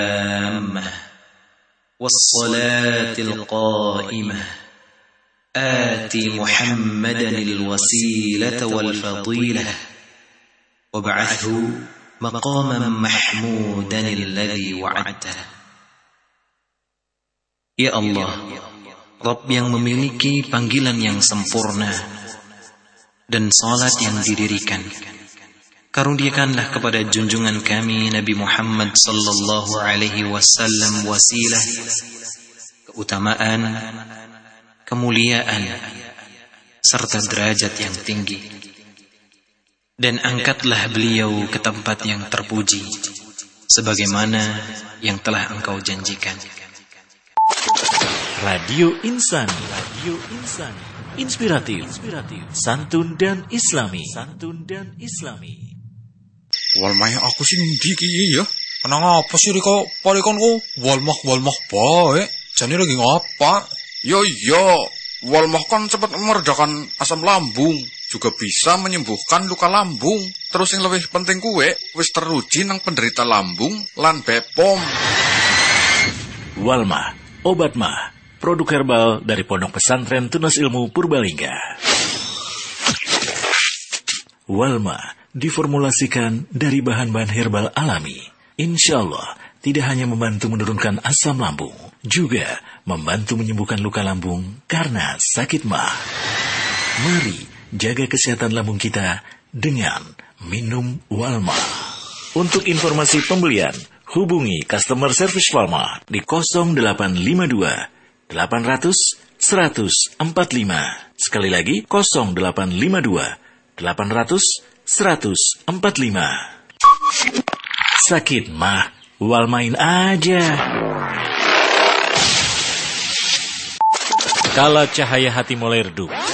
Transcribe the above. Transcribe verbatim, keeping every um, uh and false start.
والصلاة القائمة آت محمدا الوسيلة والفضيلة وابعثه مقاما محمودا الذي وعدته. Ya Allah, Rabb yang memiliki panggilan yang sempurna dan salat yang didirikan, karuniakanlah kepada junjungan kami Nabi Muhammad sallallahu alaihi wasallam wasilah, keutamaan, kemuliaan, serta derajat yang tinggi. Dan angkatlah beliau ke tempat yang terpuji, sebagaimana yang telah Engkau janjikan. Radio Insani, Radio Insani, inspiratif, inspiratif, santun dan islami, santun dan islami. Wal maya aku sing ndi iki ya? Kenang apa sih Riko? Parikon ku walmah walmah bae. Jane lagi ngapa? Yo yo, walmah kan cepat meredakan asam lambung, juga bisa menyembuhkan luka lambung. Terus yang lebih penting kuwe wis teruji nang penderita lambung lan Bepom. Walmah, obat mah, produk herbal dari Pondok Pesantren Tunas Ilmu Purbalingga. Walmah diformulasikan dari bahan-bahan herbal alami. Insya Allah tidak hanya membantu menurunkan asam lambung, juga membantu menyembuhkan luka lambung karena sakit mah. Mari jaga kesehatan lambung kita dengan minum Walmah. Untuk informasi pembelian, hubungi customer service Walmah di nol delapan lima dua delapan nol nol satu nol empat lima. Sekali lagi nol delapan lima dua delapan nol nol satu nol empat lima. Sakit mah, Walmain aja. Kala cahaya hati mulai redup,